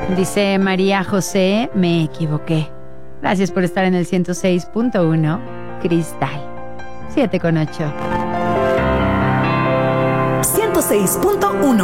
Dice María José, me equivoqué. Gracias por estar en el 106.1 Cristal. 7 con 8. 106.1